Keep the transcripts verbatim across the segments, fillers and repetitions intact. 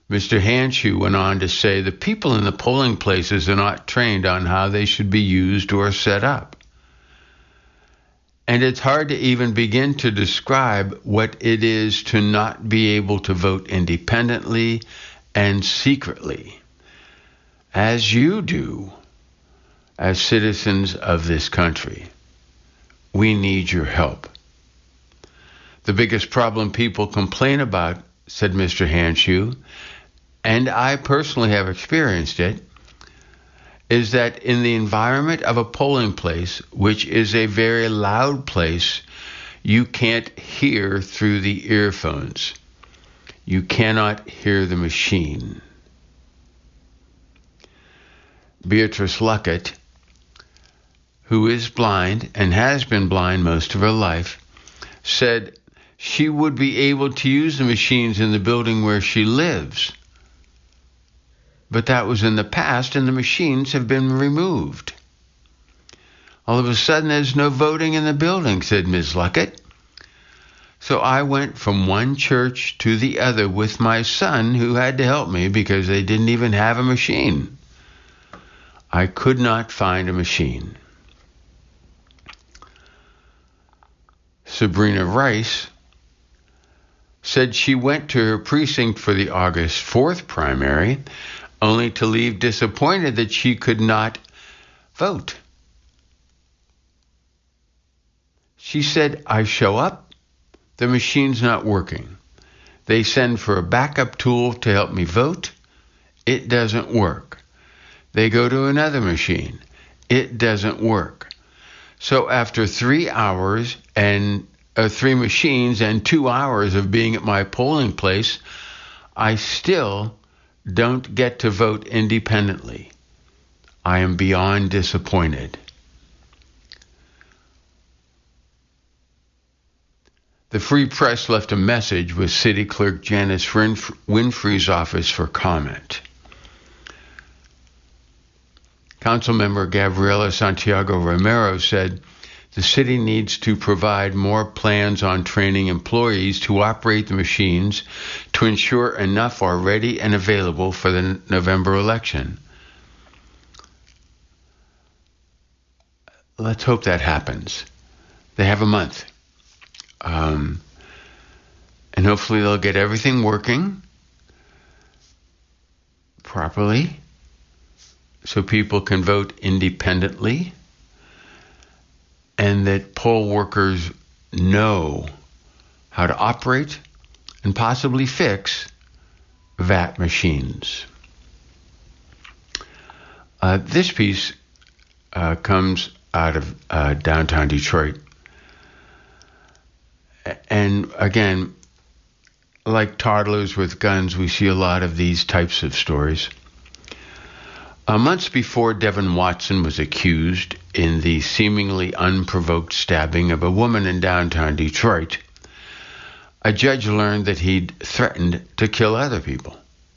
Mister Hanshew went on to say the people in the polling places are not trained on how they should be used or set up. And it's hard to even begin to describe what it is to not be able to vote independently and secretly, as you do, as citizens of this country. We need your help. The biggest problem people complain about, said Mister Hanshew, and I personally have experienced it, is that in the environment of a polling place, which is a very loud place, you can't hear through the earphones. You cannot hear the machine. Beatrice Luckett, who is blind and has been blind most of her life, said she would be able to use the machines in the building where she lives. But that was in the past, and the machines have been removed. All of a sudden, there's no voting in the building, said Miz Luckett. So I went from one church to the other with my son, who had to help me because they didn't even have a machine. I could not find a machine. Sabrina Rice said she went to her precinct for the August fourth primary, only to leave disappointed that she could not vote. She said, I show up, the machine's not working. They send for a backup tool to help me vote. It doesn't work. They go to another machine. It doesn't work. So after three hours and uh, three machines and two hours of being at my polling place, I still don't get to vote independently. I am beyond disappointed. The Free Press left a message with City Clerk Janice Winfrey's office for comment. Councilmember Gabriela Santiago Romero said, the city needs to provide more plans on training employees to operate the machines to ensure enough are ready and available for the November election. Let's hope that happens. They have a month. Um, and hopefully they'll get everything working properly so people can vote independently, and that poll workers know how to operate and possibly fix V A T machines. Uh, this piece uh, comes out of uh, downtown Detroit. And again, like toddlers with guns, we see a lot of these types of stories. Uh, months before Devin Watson was accused in the seemingly unprovoked stabbing of a woman in downtown Detroit, a judge learned that he'd threatened to kill other people.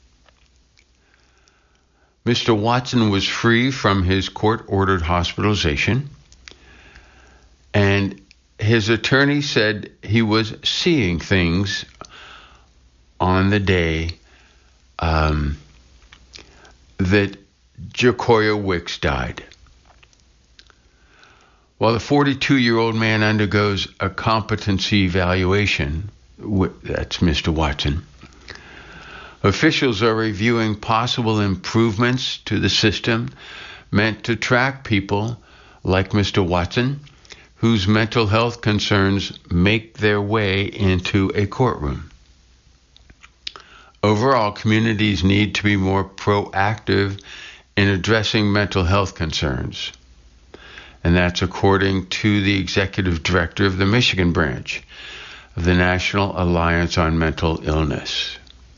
Mister Watson was free from his court-ordered hospitalization, and his attorney said he was seeing things on the day um, that Jacoya Wicks died. While the forty-two-year-old man undergoes a competency evaluation, that's Mister Watson, officials are reviewing possible improvements to the system meant to track people like Mister Watson, whose mental health concerns make their way into a courtroom. Overall, communities need to be more proactive in addressing mental health concerns. And that's according to the executive director of the Michigan branch of the National Alliance on Mental Illness.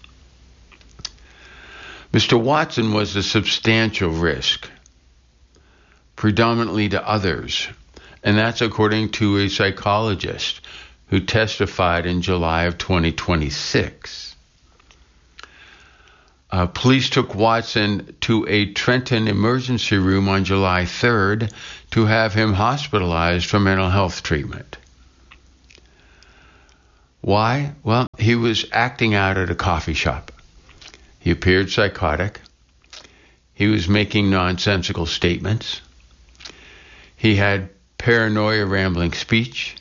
Mister Watson was a substantial risk, predominantly to others, and that's according to a psychologist who testified in July of twenty twenty-six. Uh, police took Watson to a Trenton emergency room on July third to have him hospitalized for mental health treatment. Why? Well, he was acting out at a coffee shop. He appeared psychotic. He was making nonsensical statements. He had paranoia, rambling speech.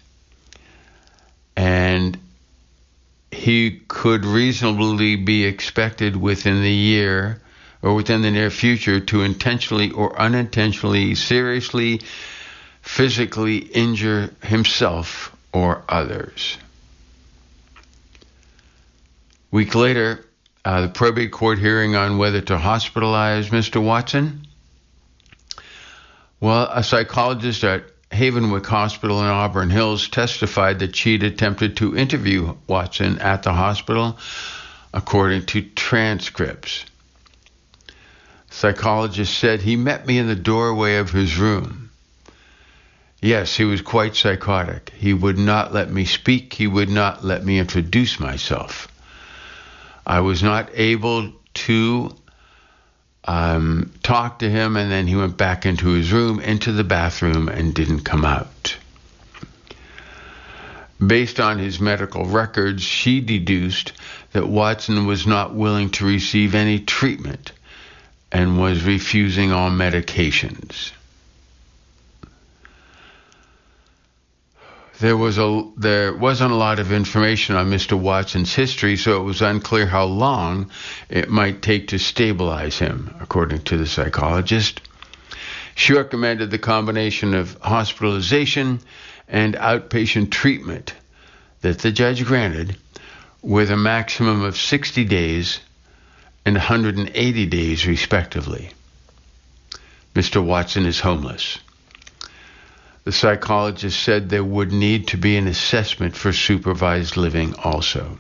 And he could reasonably be expected within the year or within the near future to intentionally or unintentionally, seriously, physically injure himself or others. A week later, uh, the probate court hearing on whether to hospitalize Mister Watson. Well, a psychologist at Havenwick Hospital in Auburn Hills testified that she'd attempted to interview Watson at the hospital, according to transcripts. Psychologist said, "He met me in the doorway of his room. Yes, he was quite psychotic. He would not let me speak. He would not let me introduce myself. I was not able to um, talk to him, and then he went back into his room, into the bathroom, and didn't come out." Based on his medical records, she deduced that Watson was not willing to receive any treatment and was refusing all medications. There was a there wasn't a lot of information on Mister Watson's history, so it was unclear how long it might take to stabilize him, according to the psychologist. She recommended the combination of hospitalization and outpatient treatment that the judge granted, with a maximum of sixty days and one hundred eighty days, respectively. Mister Watson is homeless. The psychologist said there would need to be an assessment for supervised living also.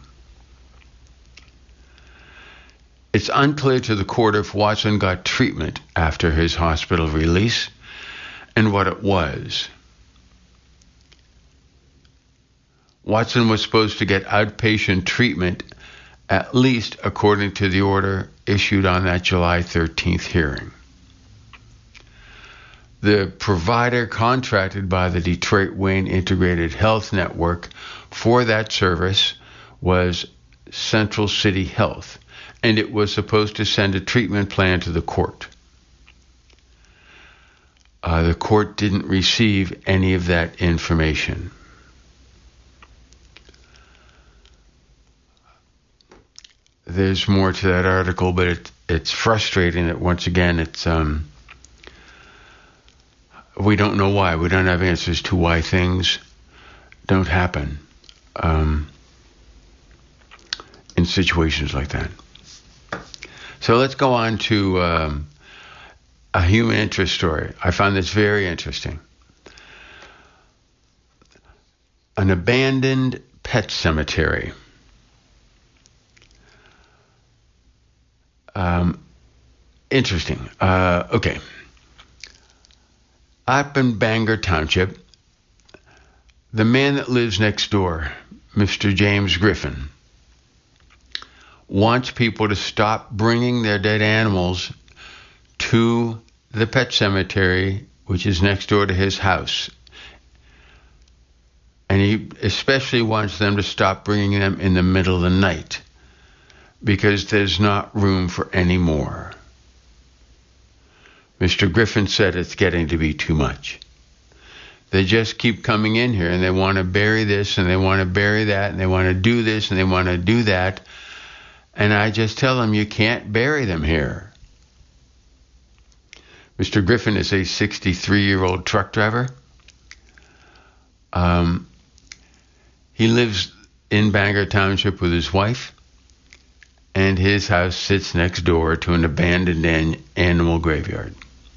It's unclear to the court if Watson got treatment after his hospital release and what it was. Watson was supposed to get outpatient treatment, at least according to the order issued on that July thirteenth hearing. The provider contracted by the Detroit Wayne Integrated Health Network for that service was Central City Health, and it was supposed to send a treatment plan to the court. Uh, the court didn't receive any of that information. There's more to that article, but it, it's frustrating that once again it's um, we don't know why. We don't have answers to why things don't happen um, in situations like that. So let's go on to um, a human interest story. I found this very interesting. An abandoned pet cemetery. Um, interesting. Uh, okay. Up in Bangor Township, the man that lives next door, Mister James Griffin, wants people to stop bringing their dead animals to the pet cemetery, which is next door to his house. And he especially wants them to stop bringing them in the middle of the night, because there's not room for any more. Mister Griffin said it's getting to be too much. They just keep coming in here and they want to bury this and they want to bury that and they want to do this and they want to do that. And I just tell them, you can't bury them here. Mister Griffin is a sixty-three-year-old truck driver. Um, he lives in Bangor Township with his wife, and his house sits next door to an abandoned an- animal graveyard.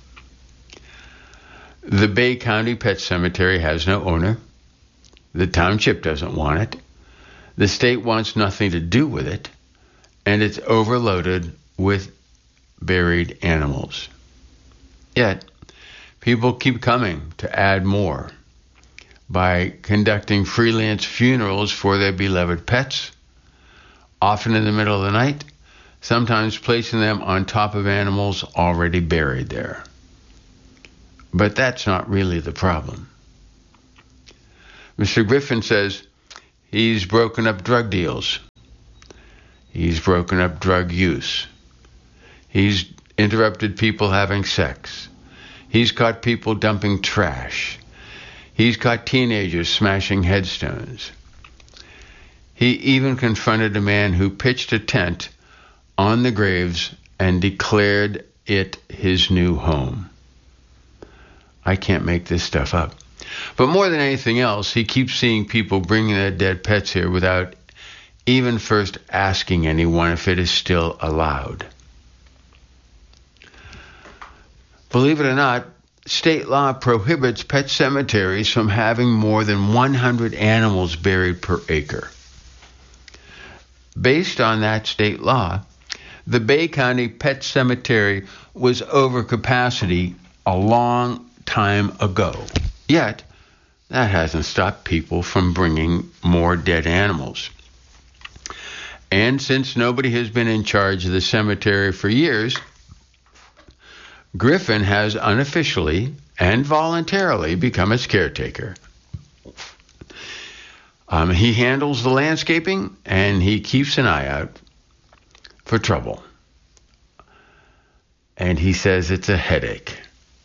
The Bay County Pet Cemetery has no owner. The township doesn't want it. The state wants nothing to do with it, and it's overloaded with buried animals. Yet, people keep coming to add more by conducting freelance funerals for their beloved pets, often in the middle of the night, sometimes placing them on top of animals already buried there. But that's not really the problem. Mister Griffin says he's broken up drug deals. He's broken up drug use. He's interrupted people having sex. He's caught people dumping trash. He's caught teenagers smashing headstones. He even confronted a man who pitched a tent on the graves and declared it his new home. I can't make this stuff up. But more than anything else, he keeps seeing people bringing their dead pets here without even first asking anyone if it is still allowed. Believe it or not, state law prohibits pet cemeteries from having more than one hundred animals buried per acre. Based on that state law, the Bay County Pet Cemetery was over capacity a long time ago. Yet, that hasn't stopped people from bringing more dead animals. And since nobody has been in charge of the cemetery for years, Griffin has unofficially and voluntarily become its caretaker. Um, he handles the landscaping and he keeps an eye out for trouble. And he says it's a headache.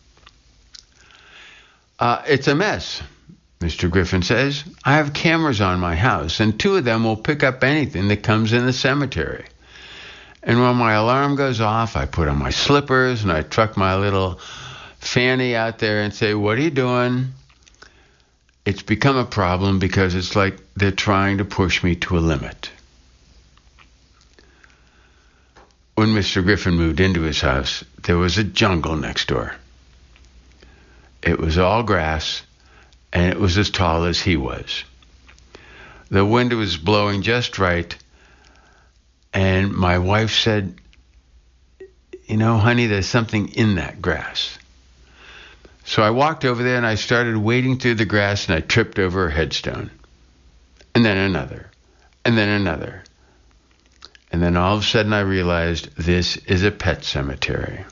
Uh, it's a mess, Mister Griffin says. I have cameras on my house, and two of them will pick up anything that comes in the cemetery. And when my alarm goes off, I put on my slippers and I truck my little fanny out there and say, "What are you doing?" It's become a problem because it's like they're trying to push me to a limit. When Mister Griffin moved into his house, there was a jungle next door. It was all grass, and it was as tall as he was. The wind was blowing just right, and my wife said, "You know, honey, there's something in that grass." So I walked over there and I started wading through the grass and I tripped over a headstone. And then another. And then another. And then all of a sudden I realized this is a pet cemetery.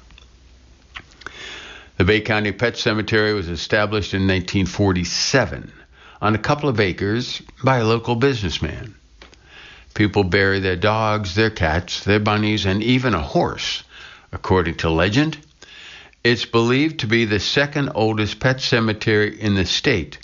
The Bay County Pet Cemetery was established in nineteen forty-seven on a couple of acres by a local businessman. People bury their dogs, their cats, their bunnies, and even a horse. According to legend, it's believed to be the second oldest pet cemetery in the state.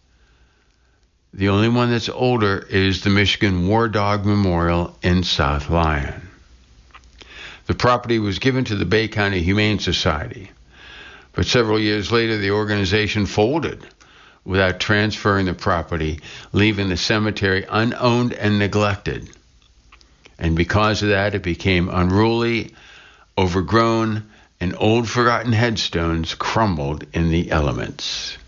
The only one that's older is the Michigan War Dog Memorial in South Lyon. The property was given to the Bay County Humane Society, but several years later the organization folded without transferring the property, leaving the cemetery unowned and neglected. And because of that, it became unruly, overgrown, and old forgotten headstones crumbled in the elements.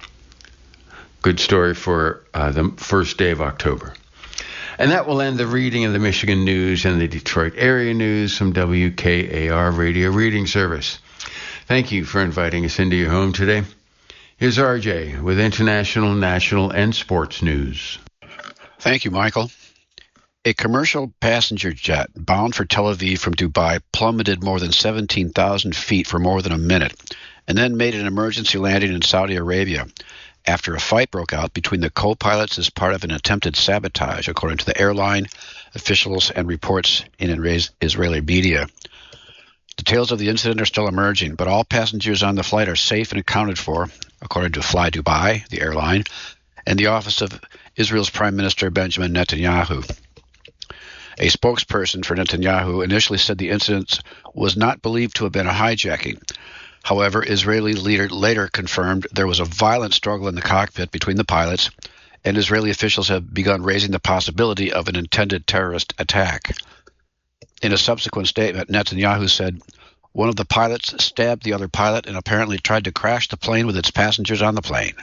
Good story for uh, the first day of October. And that will end the reading of the Michigan News and the Detroit area news from W K A R Radio Reading Service. Thank you for inviting us into your home today. Here's R J with international, national, and sports news. Thank you, Michael. A commercial passenger jet bound for Tel Aviv from Dubai plummeted more than seventeen thousand feet for more than a minute and then made an emergency landing in Saudi Arabia after a fight broke out between the co-pilots as part of an attempted sabotage, according to the airline, officials, and reports in Israeli media. Details of the incident are still emerging, but all passengers on the flight are safe and accounted for, according to Fly Dubai, the airline, and the office of Israel's Prime Minister Benjamin Netanyahu. A spokesperson for Netanyahu initially said the incident was not believed to have been a hijacking. However, Israeli leader later confirmed there was a violent struggle in the cockpit between the pilots, and Israeli officials have begun raising the possibility of an intended terrorist attack. In a subsequent statement, Netanyahu said one of the pilots stabbed the other pilot and apparently tried to crash the plane with its passengers on the plane.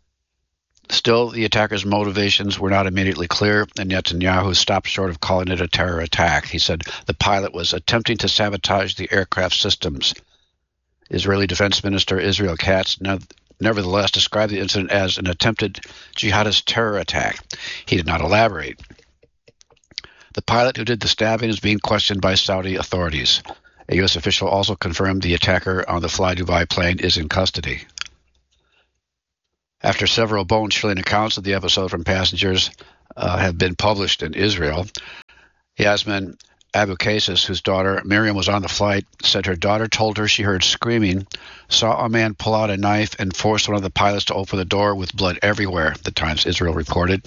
Still, the attacker's motivations were not immediately clear, and Netanyahu stopped short of calling it a terror attack. He said the pilot was attempting to sabotage the aircraft systems. Israeli Defense Minister Israel Katz nevertheless described the incident as an attempted jihadist terror attack. He did not elaborate. The pilot who did the stabbing is being questioned by Saudi authorities. A U S official also confirmed the attacker on the Fly Dubai plane is in custody. After several bone-chilling accounts of the episode from passengers uh, have been published in Israel, Yasmin Abu Qasis, whose daughter Miriam was on the flight, said her daughter told her she heard screaming, saw a man pull out a knife, and forced one of the pilots to open the door with blood everywhere, the Times Israel reported.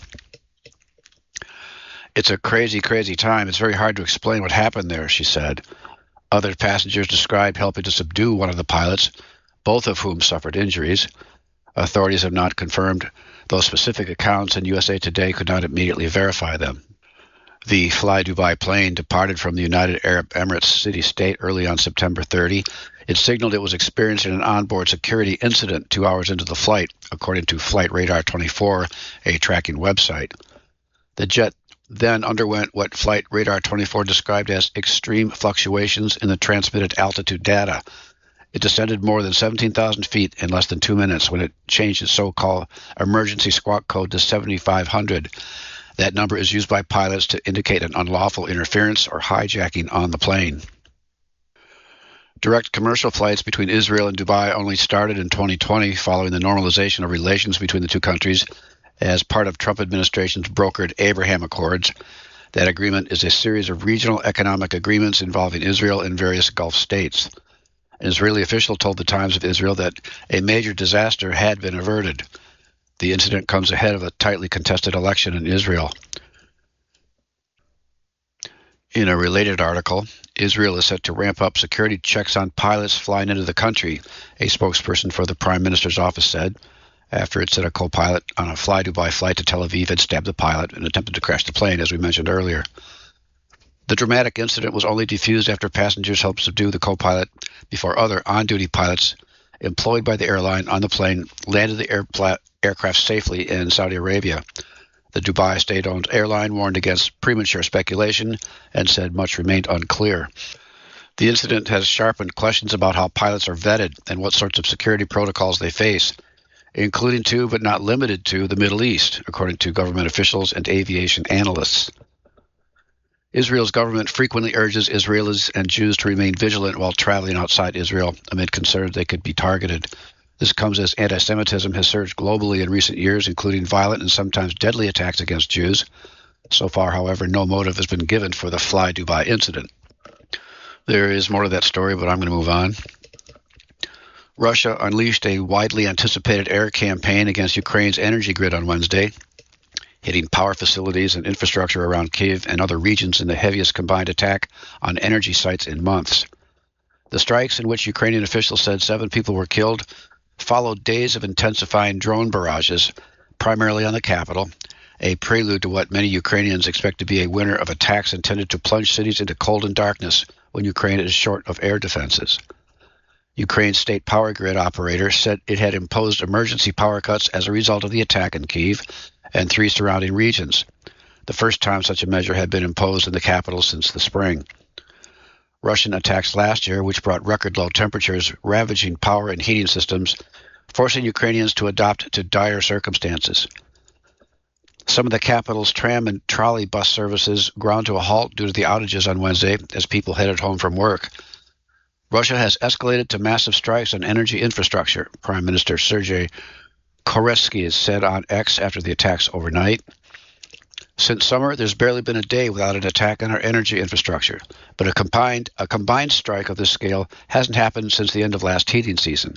It's a crazy, crazy time. It's very hard to explain what happened there, she said. Other passengers described helping to subdue one of the pilots, both of whom suffered injuries. Authorities have not confirmed those specific accounts, and U S A Today could not immediately verify them. The Fly Dubai plane departed from the United Arab Emirates city-state early on September thirtieth. It signaled it was experiencing an onboard security incident two hours into the flight, according to Flight Radar twenty-four, a tracking website. The jet then underwent what Flight Radar twenty-four described as extreme fluctuations in the transmitted altitude data. It descended more than seventeen thousand feet in less than two minutes when it changed its so-called emergency squawk code to seventy-five hundred. That number is used by pilots to indicate an unlawful interference or hijacking on the plane. Direct commercial flights between Israel and Dubai only started in twenty twenty following the normalization of relations between the two countries as part of Trump administration's brokered Abraham Accords. That agreement is a series of regional economic agreements involving Israel and various Gulf states. An Israeli official told the Times of Israel that a major disaster had been averted. The incident comes ahead of a tightly contested election in Israel. In a related article, Israel is set to ramp up security checks on pilots flying into the country, a spokesperson for the Prime Minister's office said, after it said a co-pilot on a Fly Dubai flight to Tel Aviv had stabbed the pilot and attempted to crash the plane, as we mentioned earlier. The dramatic incident was only defused after passengers helped subdue the co-pilot before other on-duty pilots employed by the airline on the plane landed the airpla- aircraft safely in Saudi Arabia. The Dubai state-owned airline warned against premature speculation and said much remained unclear. The incident has sharpened questions about how pilots are vetted and what sorts of security protocols they face, including to, but not limited to, the Middle East, according to government officials and aviation analysts. Israel's government frequently urges Israelis and Jews to remain vigilant while traveling outside Israel amid concerns they could be targeted. This comes as anti-Semitism has surged globally in recent years, including violent and sometimes deadly attacks against Jews. So far, however, no motive has been given for the Fly Dubai incident. There is more to that story, but I'm going to move on. Russia unleashed a widely anticipated air campaign against Ukraine's energy grid on Wednesday, hitting power facilities and infrastructure around Kyiv and other regions in the heaviest combined attack on energy sites in months. The strikes, in which Ukrainian officials said seven people were killed, followed days of intensifying drone barrages, primarily on the capital, a prelude to what many Ukrainians expect to be a winter of attacks intended to plunge cities into cold and darkness when Ukraine is short of air defenses. Ukraine's state power grid operator said it had imposed emergency power cuts as a result of the attack in Kyiv and three surrounding regions, the first time such a measure had been imposed in the capital since the spring. Russian attacks last year, which brought record low temperatures, ravaging power and heating systems, forcing Ukrainians to adapt to dire circumstances. Some of the capital's tram and trolley bus services ground to a halt due to the outages on Wednesday as people headed home from work. Russia has escalated to massive strikes on energy infrastructure, Prime Minister Sergei Koretsky has said on X after the attacks overnight. Since summer, there's barely been a day without an attack on our energy infrastructure, but a combined a combined strike of this scale hasn't happened since the end of last heating season.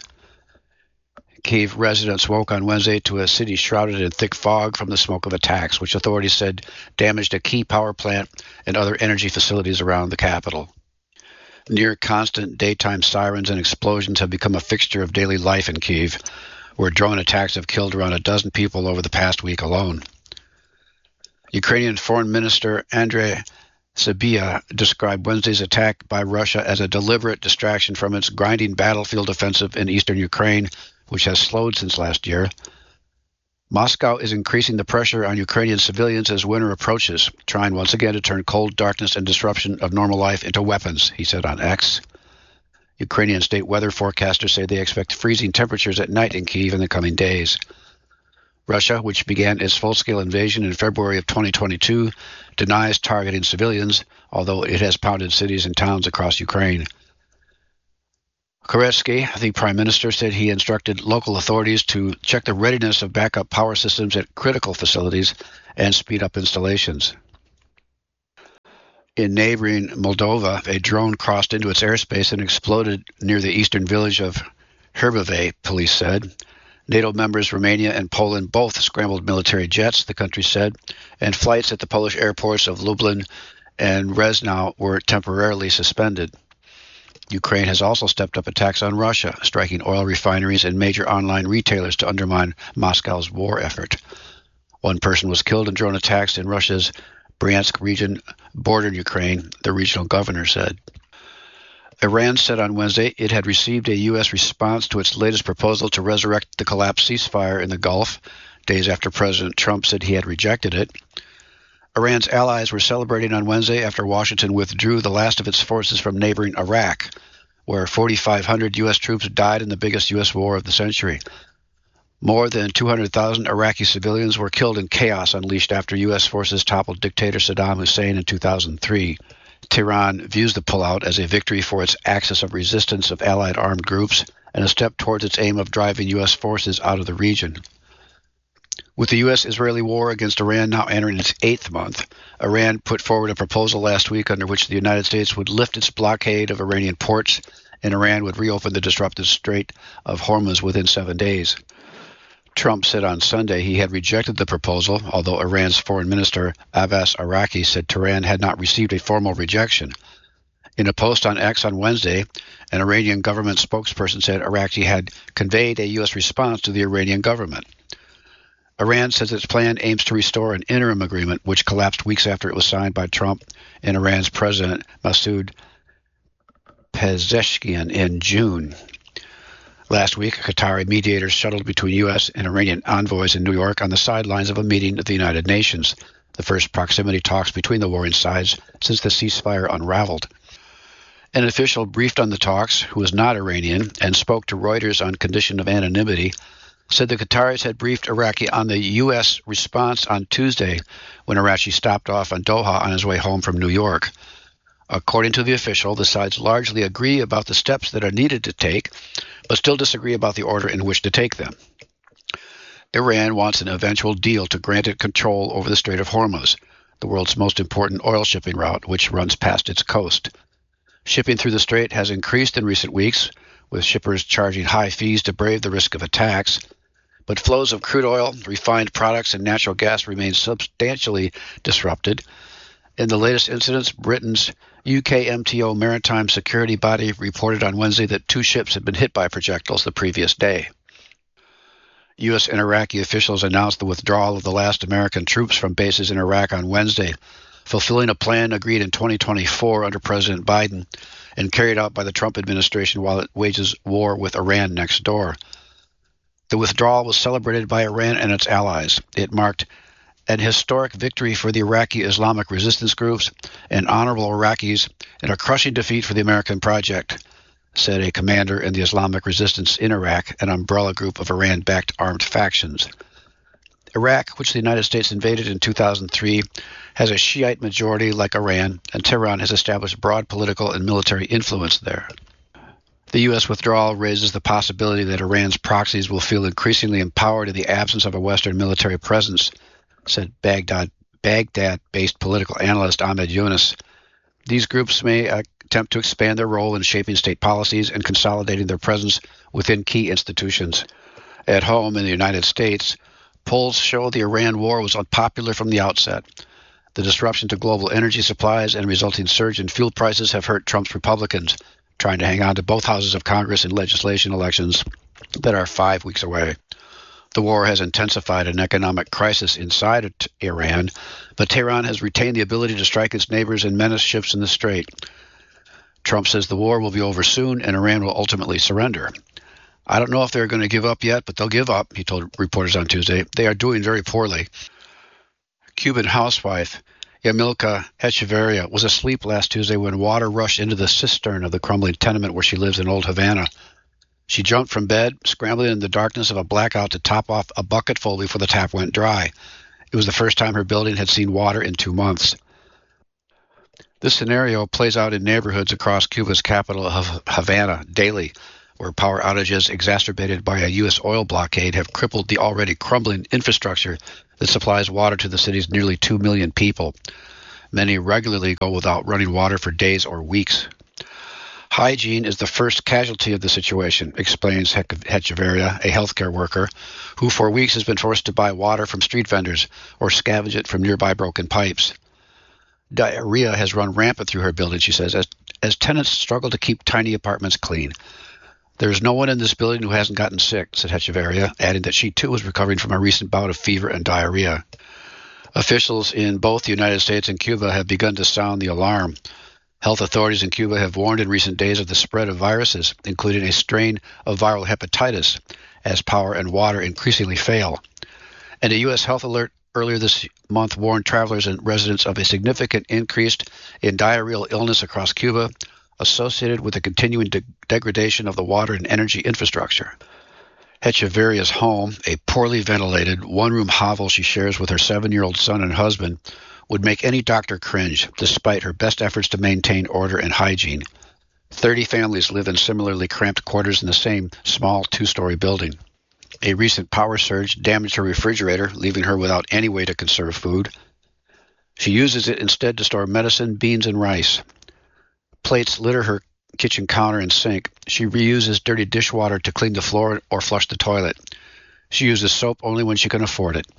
Kyiv residents woke on Wednesday to a city shrouded in thick fog from the smoke of attacks, which authorities said damaged a key power plant and other energy facilities around the capital. Near constant daytime sirens and explosions have become a fixture of daily life in Kyiv, where drone attacks have killed around a dozen people over the past week alone. Ukrainian Foreign Minister Andrei Sybiha described Wednesday's attack by Russia as a deliberate distraction from its grinding battlefield offensive in eastern Ukraine, which has slowed since last year. Moscow is increasing the pressure on Ukrainian civilians as winter approaches, trying once again to turn cold darkness and disruption of normal life into weapons, he said on X. Ukrainian state weather forecasters say they expect freezing temperatures at night in Kyiv in the coming days. Russia, which began its full-scale invasion in February of twenty twenty-two, denies targeting civilians, although it has pounded cities and towns across Ukraine. Koretsky, the prime minister, said he instructed local authorities to check the readiness of backup power systems at critical facilities and speed up installations. In neighboring Moldova, a drone crossed into its airspace and exploded near the eastern village of Herbove, police said. NATO members Romania and Poland both scrambled military jets, the country said, and flights at the Polish airports of Lublin and Rezno were temporarily suspended. Ukraine has also stepped up attacks on Russia, striking oil refineries and major online retailers to undermine Moscow's war effort. One person was killed in drone attacks in Russia's Bryansk region bordering Ukraine, the regional governor said. Iran said on Wednesday it had received a U S response to its latest proposal to resurrect the collapsed ceasefire in the Gulf, days after President Trump said he had rejected it. Iran's allies were celebrating on Wednesday after Washington withdrew the last of its forces from neighboring Iraq, where forty-five hundred U S troops died in the biggest U S war of the century. More than two hundred thousand Iraqi civilians were killed in chaos unleashed after U S forces toppled dictator Saddam Hussein in two thousand three. Tehran views the pullout as a victory for its axis of resistance of allied armed groups and a step towards its aim of driving U S forces out of the region. With the U S-Israeli war against Iran now entering its eighth month, Iran put forward a proposal last week under which the United States would lift its blockade of Iranian ports and Iran would reopen the disrupted Strait of Hormuz within seven days. Trump said on Sunday he had rejected the proposal, although Iran's foreign minister Abbas Araqi said Tehran had not received a formal rejection. In a post on X on Wednesday, an Iranian government spokesperson said Araqi had conveyed a U S response to the Iranian government. Iran says its plan aims to restore an interim agreement which collapsed weeks after it was signed by Trump and Iran's President Masoud Pezeshkian in June. Last week, Qatari mediators shuttled between U S and Iranian envoys in New York on the sidelines of a meeting at the United Nations, the first proximity talks between the warring sides since the ceasefire unraveled. An official briefed on the talks, who was not Iranian, and spoke to Reuters on condition of anonymity, said the Qataris had briefed Araqi on the U S response on Tuesday when Araqi stopped off on Doha on his way home from New York. According to the official, the sides largely agree about the steps that are needed to take, but still disagree about the order in which to take them. Iran wants an eventual deal to grant it control over the Strait of Hormuz, the world's most important oil shipping route, which runs past its coast. Shipping through the strait has increased in recent weeks, with shippers charging high fees to brave the risk of attacks, but flows of crude oil, refined products, and natural gas remain substantially disrupted. In the latest incidents, Britain's U K M T O maritime security body reported on Wednesday that two ships had been hit by projectiles the previous day. U S and Iraqi officials announced the withdrawal of the last American troops from bases in Iraq on Wednesday, fulfilling a plan agreed in twenty twenty-four under President Biden and carried out by the Trump administration while it wages war with Iran next door. The withdrawal was celebrated by Iran and its allies. It marked an historic victory for the Iraqi Islamic resistance groups and honorable Iraqis and a crushing defeat for the American project, said a commander in the Islamic resistance in Iraq, an umbrella group of Iran-backed armed factions. Iraq, which the United States invaded in two thousand three, has a Shiite majority like Iran, and Tehran has established broad political and military influence there. The U S withdrawal raises the possibility that Iran's proxies will feel increasingly empowered in the absence of a Western military presence, said Baghdad, Baghdad-based political analyst Ahmed Yunus. These groups may uh, attempt to expand their role in shaping state policies and consolidating their presence within key institutions. At home in the United States, polls show the Iran war was unpopular from the outset. The disruption to global energy supplies and resulting surge in fuel prices have hurt Trump's Republicans, trying to hang on to both houses of Congress in legislation elections that are five weeks away. The war has intensified an economic crisis inside of Iran, but Tehran has retained the ability to strike its neighbors and menace ships in the strait. Trump says the war will be over soon and Iran will ultimately surrender. I don't know if they're going to give up yet, but they'll give up, he told reporters on Tuesday. They are doing very poorly. Cuban housewife Yamilka Echeverria was asleep last Tuesday when water rushed into the cistern of the crumbling tenement where she lives in Old Havana. She jumped from bed, scrambling in the darkness of a blackout to top off a bucketful before the tap went dry. It was the first time her building had seen water in two months. This scenario plays out in neighborhoods across Cuba's capital of Havana daily, where power outages exacerbated by a U S oil blockade have crippled the already crumbling infrastructure that supplies water to the city's nearly two million people. Many regularly go without running water for days or weeks. Hygiene is the first casualty of the situation, explains Hechevarria, a healthcare worker, who for weeks has been forced to buy water from street vendors or scavenge it from nearby broken pipes. Diarrhea has run rampant through her building, she says, as, as tenants struggle to keep tiny apartments clean. There is no one in this building who hasn't gotten sick, said Hechevarria, adding that she too was recovering from a recent bout of fever and diarrhea. Officials in both the United States and Cuba have begun to sound the alarm. Health authorities in Cuba have warned in recent days of the spread of viruses, including a strain of viral hepatitis, as power and water increasingly fail. And a U S health alert earlier this month warned travelers and residents of a significant increase in diarrheal illness across Cuba associated with the continuing de- degradation of the water and energy infrastructure. Hechevarria's home, a poorly ventilated, one-room hovel she shares with her seven-year-old son and husband, would make any doctor cringe, despite her best efforts to maintain order and hygiene. Thirty families live in similarly cramped quarters in the same small two-story building. A recent power surge damaged her refrigerator, leaving her without any way to conserve food. She uses it instead to store medicine, beans, and rice. Plates litter her kitchen counter and sink. She reuses dirty dishwater to clean the floor or flush the toilet. She uses soap only when she can afford it.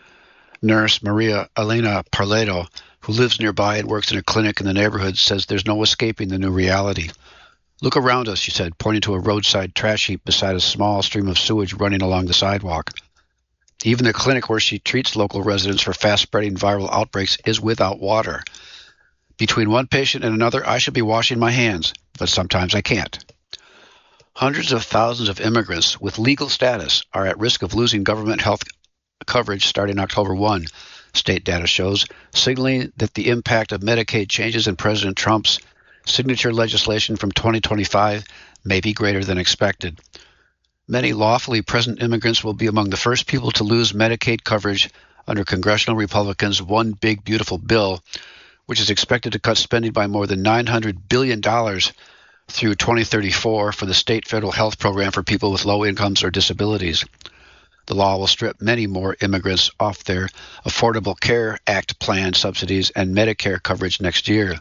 Nurse Maria Elena Parledo, who lives nearby and works in a clinic in the neighborhood, says there's no escaping the new reality. Look around us, she said, pointing to a roadside trash heap beside a small stream of sewage running along the sidewalk. Even the clinic where she treats local residents for fast-spreading viral outbreaks is without water. Between one patient and another, I should be washing my hands, but sometimes I can't. Hundreds of thousands of immigrants with legal status are at risk of losing government health coverage starting October first, state data shows, signaling that the impact of Medicaid changes in President Trump's signature legislation from twenty twenty-five may be greater than expected. Many lawfully present immigrants will be among the first people to lose Medicaid coverage under congressional Republicans' One Big Beautiful Bill, which is expected to cut spending by more than nine hundred billion dollars through twenty thirty-four for the state federal health program for people with low incomes or disabilities. The law will strip many more immigrants off their Affordable Care Act plan subsidies and Medicare coverage next year.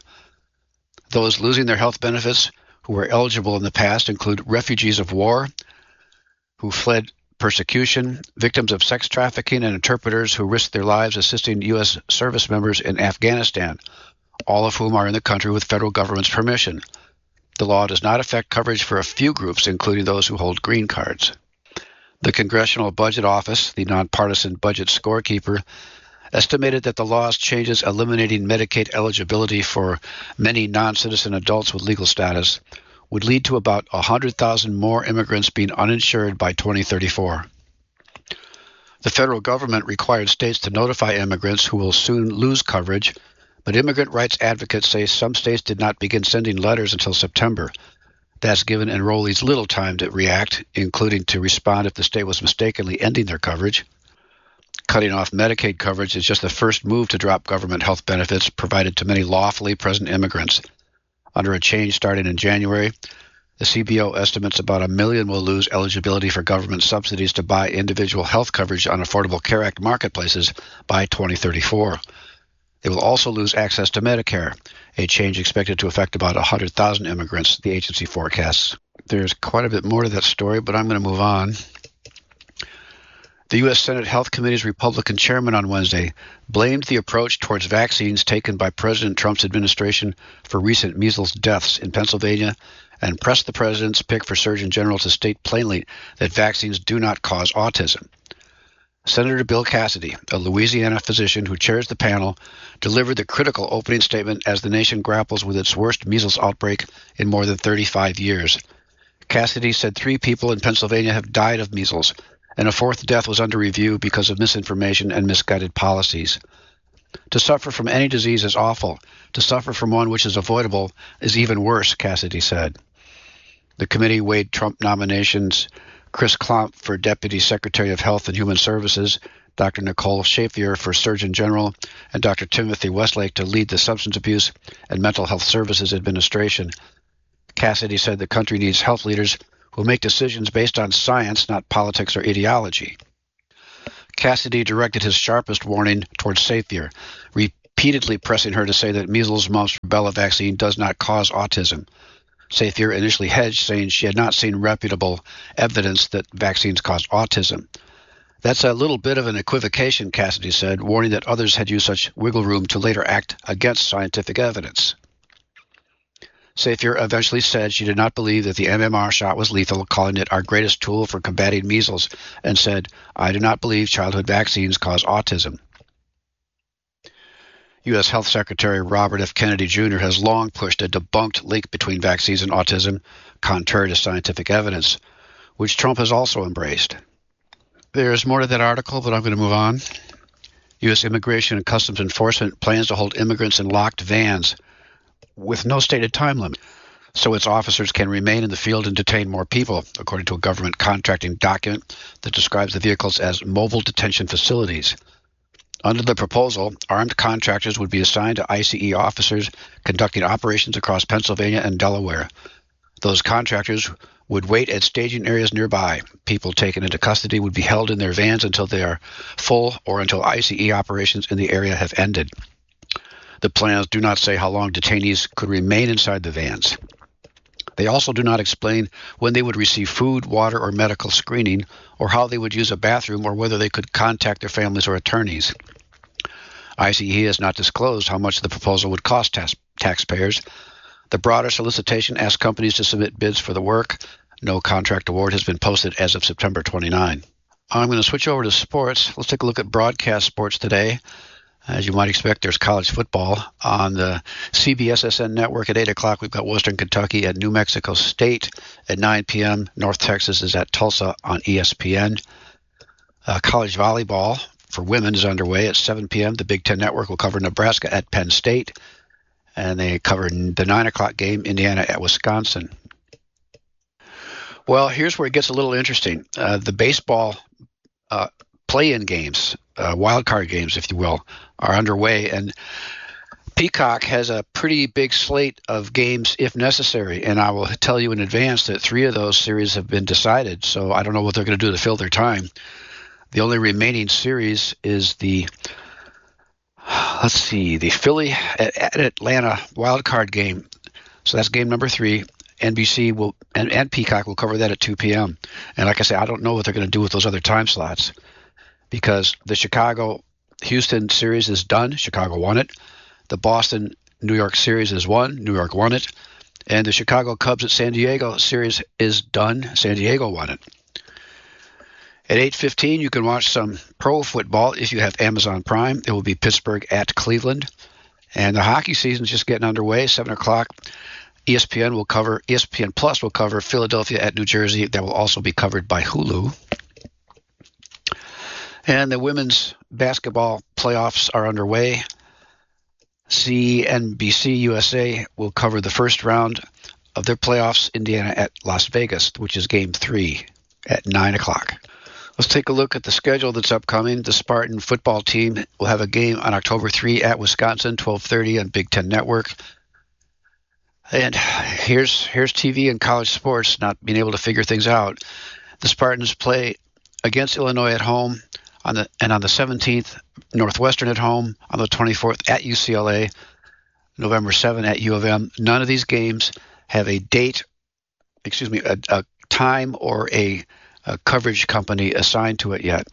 Those losing their health benefits who were eligible in the past include refugees of war who fled persecution, victims of sex trafficking, and interpreters who risked their lives assisting U S service members in Afghanistan, all of whom are in the country with federal government's permission. The law does not affect coverage for a few groups, including those who hold green cards. The Congressional Budget Office, the nonpartisan budget scorekeeper, estimated that the law's changes eliminating Medicaid eligibility for many non-citizen adults with legal status would lead to about one hundred thousand more immigrants being uninsured by twenty thirty-four. The federal government required states to notify immigrants who will soon lose coverage, but immigrant rights advocates say some states did not begin sending letters until September. That's given enrollees little time to react, including to respond if the state was mistakenly ending their coverage. Cutting off Medicaid coverage is just the first move to drop government health benefits provided to many lawfully present immigrants. Under a change starting in January, the C B O estimates about a million will lose eligibility for government subsidies to buy individual health coverage on Affordable Care Act marketplaces by twenty thirty-four. They will also lose access to Medicare, a change expected to affect about one hundred thousand immigrants, the agency forecasts. There's quite a bit more to that story, but I'm going to move on. The U S Senate Health Committee's Republican chairman on Wednesday blamed the approach towards vaccines taken by President Trump's administration for recent measles deaths in Pennsylvania and pressed the president's pick for Surgeon General to state plainly that vaccines do not cause autism. Senator Bill Cassidy, a Louisiana physician who chairs the panel, delivered the critical opening statement as the nation grapples with its worst measles outbreak in more than thirty-five years. Cassidy said three people in Pennsylvania have died of measles, and a fourth death was under review because of misinformation and misguided policies. To suffer from any disease is awful. To suffer from one which is avoidable is even worse, Cassidy said. The committee weighed Trump nominations Chris Klomp for Deputy Secretary of Health and Human Services, Doctor Nicole Shaffer for Surgeon General, and Doctor Timothy Westlake to lead the Substance Abuse and Mental Health Services Administration. Cassidy said the country needs health leaders who make decisions based on science, not politics or ideology. Cassidy directed his sharpest warning towards Shaffer, repeatedly pressing her to say that measles, mumps, rubella vaccine does not cause autism. Safier initially hedged, saying she had not seen reputable evidence that vaccines cause autism. That's a little bit of an equivocation, Cassidy said, warning that others had used such wiggle room to later act against scientific evidence. Safier eventually said she did not believe that the M M R shot was lethal, calling it our greatest tool for combating measles, and said, I do not believe childhood vaccines cause autism. U S Health Secretary Robert F. Kennedy Junior has long pushed a debunked link between vaccines and autism, contrary to scientific evidence, which Trump has also embraced. There's more to that article, but I'm going to move on. U S Immigration and Customs Enforcement plans to hold immigrants in locked vans with no stated time limit, so its officers can remain in the field and detain more people, according to a government contracting document that describes the vehicles as mobile detention facilities. Under the proposal, armed contractors would be assigned to I C E officers conducting operations across Pennsylvania and Delaware. Those contractors would wait at staging areas nearby. People taken into custody would be held in their vans until they are full or until I C E operations in the area have ended. The plans do not say how long detainees could remain inside the vans. They also do not explain when they would receive food, water, or medical screening, or how they would use a bathroom, or whether they could contact their families or attorneys. I C E has not disclosed how much the proposal would cost tax- taxpayers. The broader solicitation asks companies to submit bids for the work. No contract award has been posted as of September twenty-ninth. I'm going to switch over to sports. Let's take a look at broadcast sports today. As you might expect, there's college football on the C B S S N network at eight o'clock. We've got Western Kentucky at New Mexico State at nine p.m. North Texas is at Tulsa on E S P N. Uh, college volleyball for women is underway at seven p.m. The Big Ten Network will cover Nebraska at Penn State, and they cover the nine o'clock game, Indiana at Wisconsin. Well, here's where it gets a little interesting. Uh, the baseball uh, play-in games, uh, wild card games, if you will, are underway, and Peacock has a pretty big slate of games if necessary, and I will tell you in advance that three of those series have been decided, so I don't know what they're going to do to fill their time. The only remaining series is the, let's see, the Philly at Atlanta wild card game. So that's game number three. N B C will and, and Peacock will cover that at two p.m. And like I say, I don't know what they're going to do with those other time slots, because the Chicago-Houston series is done. Chicago won it. The Boston-New York series is won. New York won it. And the Chicago Cubs at San Diego series is done. San Diego won it. At eight fifteen, you can watch some pro football if you have Amazon Prime. It will be Pittsburgh at Cleveland. And the hockey season is just getting underway. seven o'clock, E S P N will cover, E S P N Plus will cover Philadelphia at New Jersey. That will also be covered by Hulu. And the women's basketball playoffs are underway. C N B C U S A will cover the first round of their playoffs, Indiana at Las Vegas, which is game three at nine o'clock. Let's take a look at the schedule that's upcoming. The Spartan football team will have a game on October third at Wisconsin, twelve thirty on Big Ten Network. And here's here's T V and college sports not being able to figure things out. The Spartans play against Illinois at home, on the and on the seventeenth, Northwestern at home, on the twenty-fourth at U C L A, November seventh at U of M. None of these games have a date, excuse me, a, a time or a A coverage company assigned to it yet.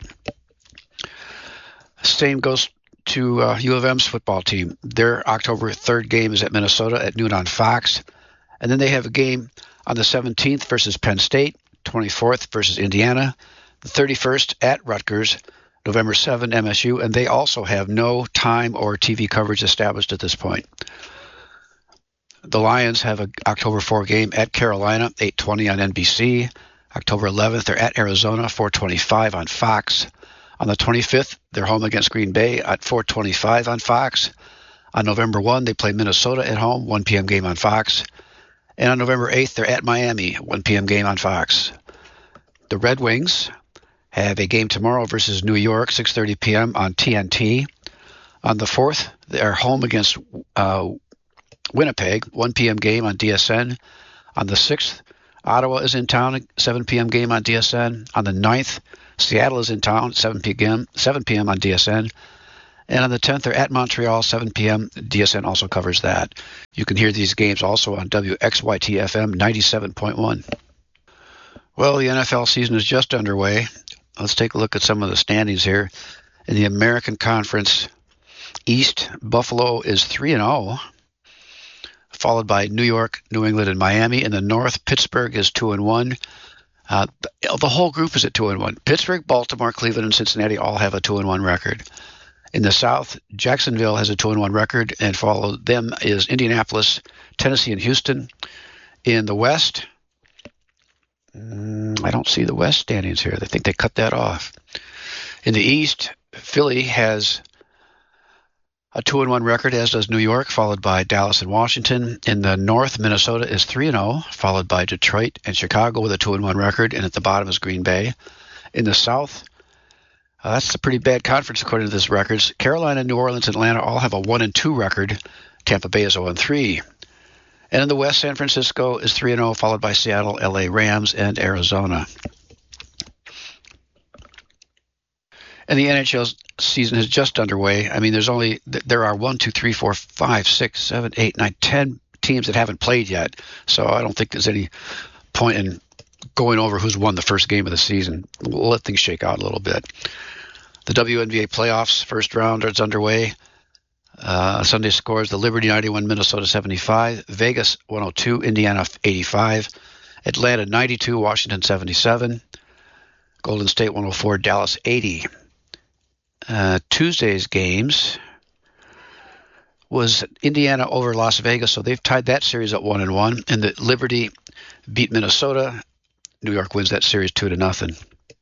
Same goes to uh, U of M's football team. Their October third game is at Minnesota at noon on Fox. And then they have a game on the seventeenth versus Penn State, twenty-fourth versus Indiana, the thirty-first at Rutgers, November seventh M S U, and they also have no time or T V coverage established at this point. The Lions have an October fourth game at Carolina, eight twenty on N B C. October eleventh, they're at Arizona, four twenty-five on Fox. On the twenty-fifth, they're home against Green Bay at four twenty-five on Fox. On November first, they play Minnesota at home, one p.m. game on Fox. And on November eighth, they're at Miami, one p.m. game on Fox. The Red Wings have a game tomorrow versus New York, six thirty p.m. on T N T. On the fourth, they're home against uh, Winnipeg, one p.m. game on D S N. On the sixth, Ottawa is in town, seven p.m. game on D S N. On the ninth, Seattle is in town, seven p.m. seven p.m. on D S N. And on the tenth, they're at Montreal, seven p.m. D S N also covers that. You can hear these games also on W X Y T F M ninety-seven point one. Well, the N F L season is just underway. Let's take a look at some of the standings here. In the American Conference East, Buffalo is three and oh, followed by New York, New England, and Miami. In the North, Pittsburgh is two and one. Uh, the, the whole group is at two and one. Pittsburgh, Baltimore, Cleveland, and Cincinnati all have a two and one record. In the South, Jacksonville has a two and one record, and follow them is Indianapolis, Tennessee, and Houston. In the West, mm, I don't see the West standings here. I think they cut that off. In the East, Philly has a two and one record, as does New York, followed by Dallas and Washington. In the North, Minnesota is three and oh, followed by Detroit and Chicago with a two and one record, and at the bottom is Green Bay. In the South, Uh, that's a pretty bad conference according to this records. Carolina, New Orleans, and Atlanta all have a one and two record. Tampa Bay is oh and three. And in the West, San Francisco is three and oh, followed by Seattle, L A Rams, and Arizona. And the N H L season is just underway. I mean, there's only there are one, two, three, four, five, six, seven, eight, nine, ten teams that haven't played yet. So I don't think there's any point in going over who's won the first game of the season. We'll let things shake out a little bit. The W N B A playoffs, first round is underway. Uh, Sunday scores: the Liberty ninety-one, Minnesota seventy-five, Vegas one oh two, Indiana eighty-five, Atlanta ninety-two, Washington seventy-seven, Golden State one oh four, Dallas eighty. Uh, Tuesday's games was Indiana over Las Vegas, so they've tied that series at one and one, and the Liberty beat Minnesota. New York wins that series two to nothing.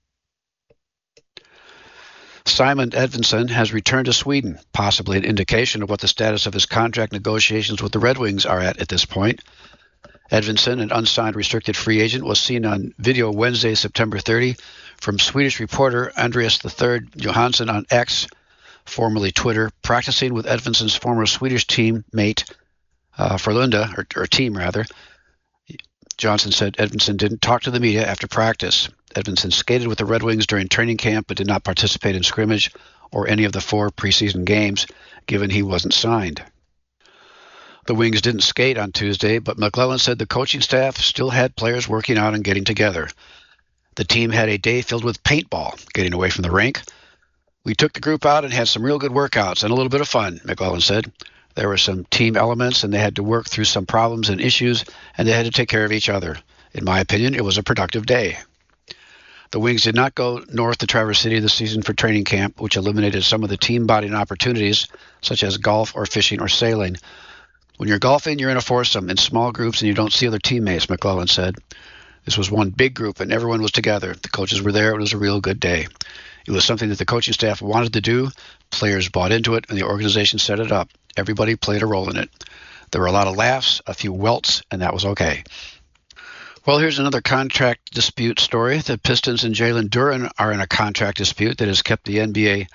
Simon Edvinsson has returned to Sweden, possibly an indication of what the status of his contract negotiations with the Red Wings are at at this point. Edvinsson, an unsigned restricted free agent, was seen on video Wednesday, September thirtieth, from Swedish reporter Andreas the third Johansson on X, formerly Twitter, practicing with Edvinsson's former Swedish teammate, uh, Frölunda, or, or team rather. Johnson said Edvinsson didn't talk to the media after practice. Edvinsson skated with the Red Wings during training camp but did not participate in scrimmage or any of the four preseason games, given he wasn't signed. The Wings didn't skate on Tuesday, but McClellan said the coaching staff still had players working out and getting together. The team had a day filled with paintball, getting away from the rink. We took the group out and had some real good workouts and a little bit of fun, McClellan said. There were some team elements, and they had to work through some problems and issues, and they had to take care of each other. In my opinion, it was a productive day. The Wings did not go north to Traverse City this season for training camp, which eliminated some of the team bonding opportunities, such as golf or fishing or sailing. When you're golfing, you're in a foursome in small groups, and you don't see other teammates, McClellan said. This was one big group, and everyone was together. The coaches were there. It was a real good day. It was something that the coaching staff wanted to do. Players bought into it, and the organization set it up. Everybody played a role in it. There were a lot of laughs, a few welts, and that was okay. Well, here's another contract dispute story. The Pistons and Jalen Duren are in a contract dispute that has kept the N B A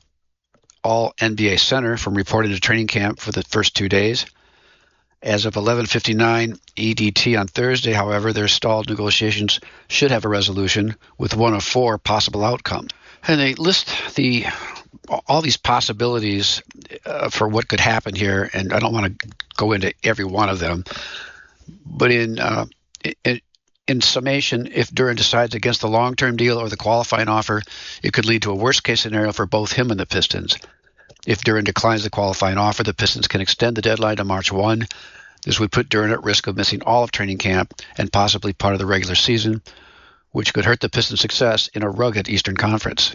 All-N B A center from reporting to training camp for the first two days. As of eleven fifty-nine E D T on Thursday, however, their stalled negotiations should have a resolution with one of four possible outcomes. And they list the all these possibilities uh, for what could happen here, and I don't want to go into every one of them. But in uh, in, in summation, if Duren decides against the long-term deal or the qualifying offer, it could lead to a worst-case scenario for both him and the Pistons. If Duren declines the qualifying offer, the Pistons can extend the deadline to March first. This would put Duren at risk of missing all of training camp and possibly part of the regular season, which could hurt the Pistons' success in a rugged Eastern Conference.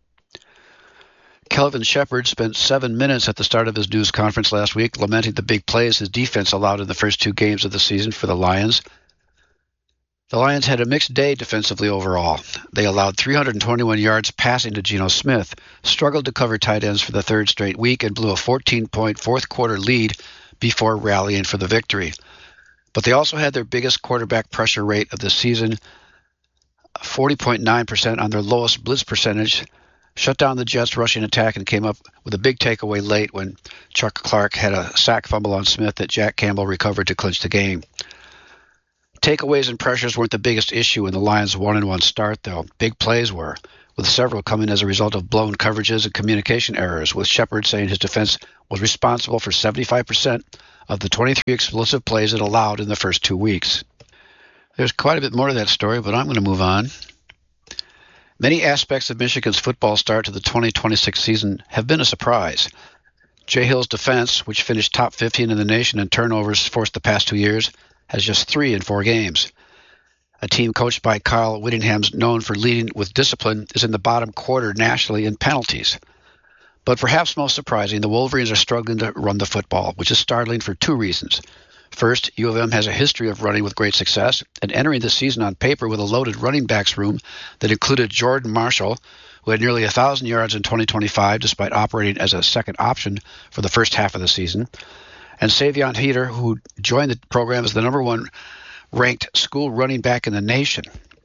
Kelvin Sheppard spent seven minutes at the start of his news conference last week lamenting the big plays his defense allowed in the first two games of the season for the Lions. The Lions had a mixed day defensively overall. They allowed three hundred twenty-one yards passing to Geno Smith, struggled to cover tight ends for the third straight week, and blew a fourteen-point fourth-quarter lead before rallying for the victory. But they also had their biggest quarterback pressure rate of the season, forty point nine percent on their lowest blitz percentage, shut down the Jets' rushing attack, and came up with a big takeaway late when Chuck Clark had a sack fumble on Smith that Jack Campbell recovered to clinch the game. Takeaways and pressures weren't the biggest issue in the Lions' one and one start, though. Big plays were, with several coming as a result of blown coverages and communication errors, with Shepard saying his defense was responsible for seventy-five percent of the twenty-three explosive plays it allowed in the first two weeks. There's quite a bit more to that story, but I'm going to move on. Many aspects of Michigan's football start to the twenty twenty-six season have been a surprise. Jay Hill's defense, which finished top fifteen in the nation in turnovers forced the past two years, has just three in four games. A team coached by Kyle Whittingham's known for leading with discipline is in the bottom quarter nationally in penalties. But perhaps most surprising, the Wolverines are struggling to run the football, which is startling for two reasons. First, U of M has a history of running with great success and entering the season on paper with a loaded running backs room that included Jordan Marshall, who had nearly one thousand yards in twenty twenty-five despite operating as a second option for the first half of the season, and Savion Heater, who joined the program as the number one ranked school running back in the nation.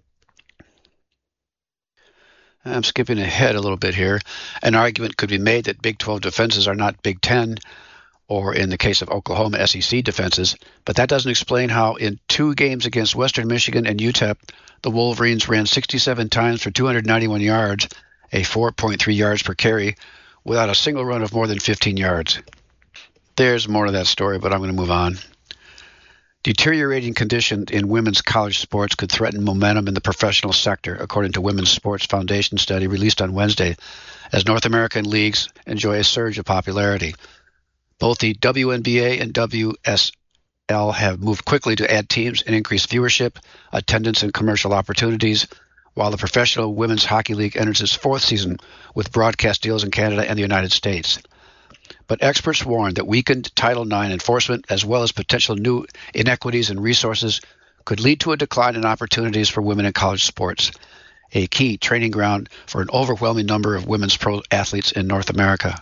I'm skipping ahead a little bit here. An argument could be made that Big twelve defenses are not Big Ten, or in the case of Oklahoma, S E C defenses, but that doesn't explain how in two games against Western Michigan and U T E P, the Wolverines ran sixty-seven times for two hundred ninety-one yards, a four point three yards per carry, without a single run of more than fifteen yards. There's more to that story, but I'm going to move on. Deteriorating conditions in women's college sports could threaten momentum in the professional sector, according to Women's Sports Foundation study released on Wednesday, as North American leagues enjoy a surge of popularity. Both the W N B A and W S L have moved quickly to add teams and increase viewership, attendance, and commercial opportunities, while the Professional Women's Hockey League enters its fourth season with broadcast deals in Canada and the United States. But experts warn that weakened Title nine enforcement, as well as potential new inequities in resources, could lead to a decline in opportunities for women in college sports, a key training ground for an overwhelming number of women's pro athletes in North America.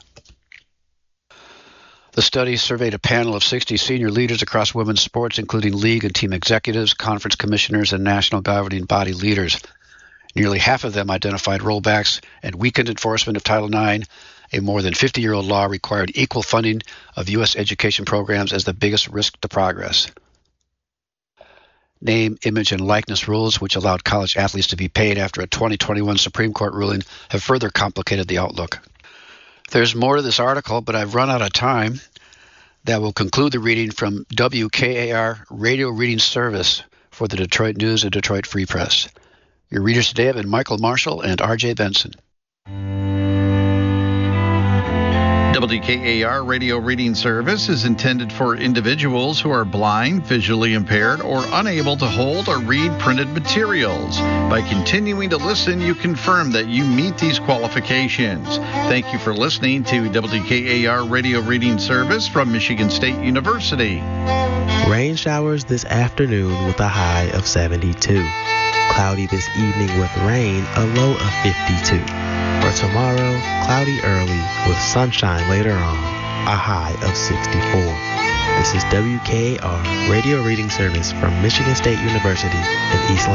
The study surveyed a panel of sixty senior leaders across women's sports, including league and team executives, conference commissioners, and national governing body leaders. Nearly half of them identified rollbacks and weakened enforcement of Title nine, a more than fifty-year-old law required equal funding of U S education programs as the biggest risk to progress. Name, image, and likeness rules, which allowed college athletes to be paid after a twenty twenty-one Supreme Court ruling, have further complicated the outlook. There's more to this article, but I've run out of time. That will conclude the reading from W K A R Radio Reading Service for the Detroit News and Detroit Free Press. Your readers today have been Michael Marshall and R J Benson. W K A R Radio Reading Service is intended for individuals who are blind, visually impaired, or unable to hold or read printed materials. By continuing to listen, you confirm that you meet these qualifications. Thank you for listening to W K A R Radio Reading Service from Michigan State University. Rain showers this afternoon with a high of seventy-two. Cloudy this evening with rain, a low of fifty-two. For tomorrow, cloudy early with sunshine later on, a high of sixty-four. This is W K A R Radio Reading Service from Michigan State University in East